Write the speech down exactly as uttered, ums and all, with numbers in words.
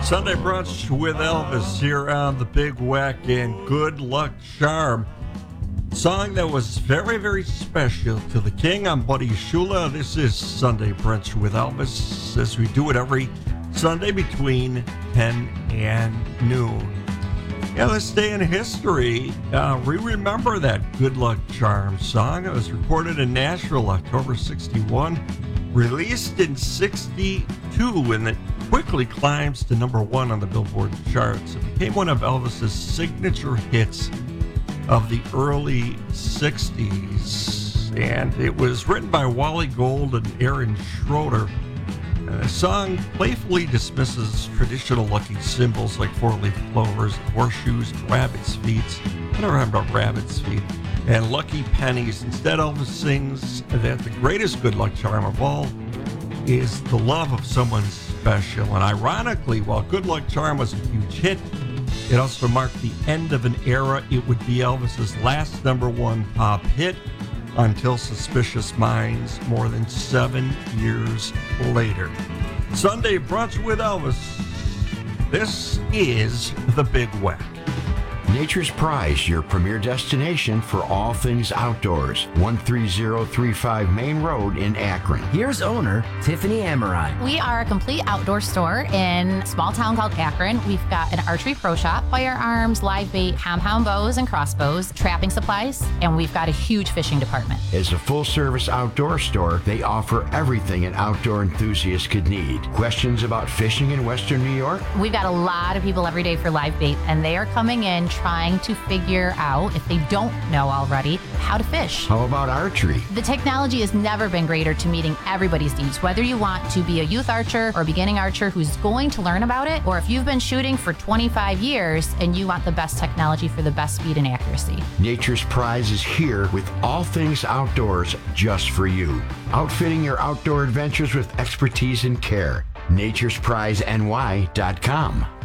Sunday Brunch with Elvis here on the Big Whack and Good Luck Charm. Song that was very, very special to the king. I'm Buddy Shula. This is Sunday Brunch with Elvis, as we do it every Sunday between ten and noon. Yeah, this day in history, uh, we remember that Good Luck Charm song. It was recorded in Nashville, October sixty-one, released in sixty-two, and it quickly climbs to number one on the Billboard charts. It became one of Elvis's signature hits of the early sixties, and it was written by Wally Gold and Aaron Schroeder. And the song playfully dismisses traditional lucky symbols like four-leaf clovers, horseshoes, rabbit's feet. I never heard about rabbit's feet. And lucky pennies. Instead, Elvis sings that the greatest good luck charm of all is the love of someone special. And ironically, while Good Luck Charm was a huge hit, it also marked the end of an era. It would be Elvis's last number one pop hit until Suspicious Minds more than seven years later. Sunday Brunch with Elvis. This is the Big Whack. Nature's Prize, your premier destination for all things outdoors. one three zero three five Main Road in Akron. Here's owner Tiffany Amaron. We are a complete outdoor store in a small town called Akron. We've got an archery pro shop, firearms, live bait, compound bows and crossbows, trapping supplies, and we've got a huge fishing department. As a full-service outdoor store, they offer everything an outdoor enthusiast could need. Questions about fishing in Western New York? We've got a lot of people every day for live bait, and they are coming in trying to figure out, if they don't know already, how to fish. How about archery? The technology has never been greater to meeting everybody's needs, whether you want to be a youth archer or a beginning archer who's going to learn about it, or if you've been shooting for twenty-five years and you want the best technology for the best speed and accuracy. Nature's Prize is here with all things outdoors just for you. Outfitting your outdoor adventures with expertise and care. nature's prize N Y dot com.